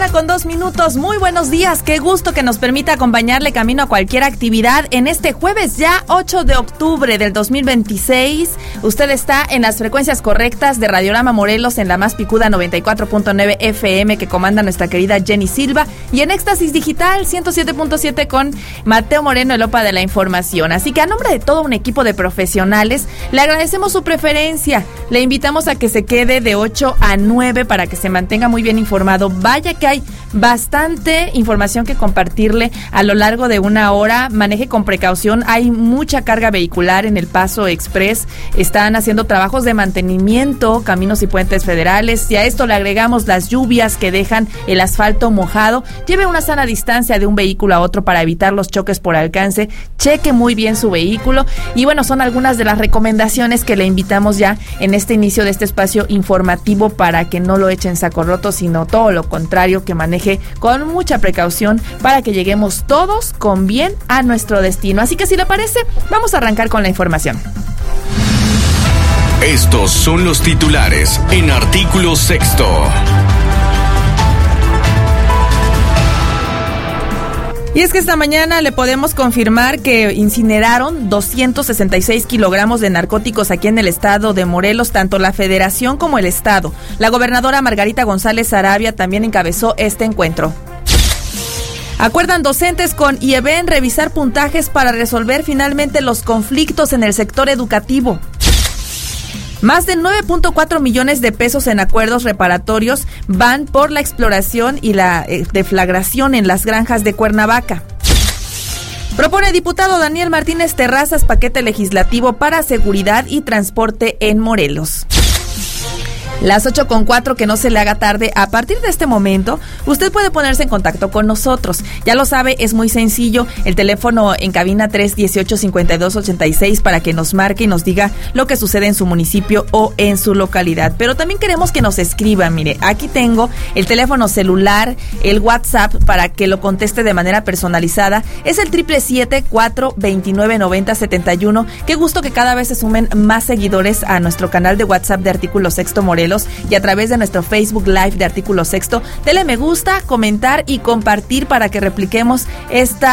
8:02 a.m. Muy buenos días, qué gusto que nos permita acompañarle camino a cualquier actividad en este jueves ya 8 de octubre del 2026. Usted está en las frecuencias correctas de Radiorama Morelos en la más picuda 94.9 FM que comanda nuestra querida Jenny Silva y en Éxtasis Digital 107.7 con Mateo Moreno, el OPA de la información. Así que a nombre de todo un equipo de profesionales, le agradecemos su preferencia. Le invitamos a que se quede de 8 a 9 para que se mantenga muy bien informado. Vaya que hay bastante información que compartirle a lo largo de una hora. Maneje con precaución, hay mucha carga vehicular en el Paso Express. Están haciendo trabajos de mantenimiento, caminos y puentes federales. Si a esto le agregamos las lluvias que dejan el asfalto mojado, lleve una sana distancia de un vehículo a otro para evitar los choques por alcance. Cheque muy bien su vehículo. Y bueno, son algunas de las recomendaciones que le invitamos ya en este inicio de este espacio informativo para que no lo echen en saco roto, sino todo lo contrario, que maneje con mucha precaución para que lleguemos todos con bien a nuestro destino. Así que si le parece, vamos a arrancar con la información. Estos son los titulares en Artículo Sexto. Y es que esta mañana le podemos confirmar que incineraron 266 kilogramos de narcóticos aquí en el estado de Morelos, tanto la federación como el estado. La gobernadora Margarita González Sarabia también encabezó este encuentro. Acuerdan docentes con IEBEN revisar puntajes para resolver finalmente los conflictos en el sector educativo. Más de 9.4 millones de pesos en acuerdos reparatorios van por la exploración y la deflagración en las granjas de Cuernavaca. Propone diputado Daniel Martínez Terrazas paquete legislativo para seguridad y transporte en Morelos. Las 8:04, que no se le haga tarde. A partir de este momento, usted puede ponerse en contacto con nosotros. Ya lo sabe, es muy sencillo. El teléfono en cabina 318-5286 para que nos marque y nos diga lo que sucede en su municipio o en su localidad. Pero también queremos que nos escriba. Mire, aquí tengo el teléfono celular, el WhatsApp para que lo conteste de manera personalizada. Es el 777-429-9071. Qué gusto que cada vez se sumen más seguidores a nuestro canal de WhatsApp de Artículo Sexto Morelos y a través de nuestro Facebook Live de Artículo Sexto. Dele me gusta, comentar y compartir para que repliquemos esta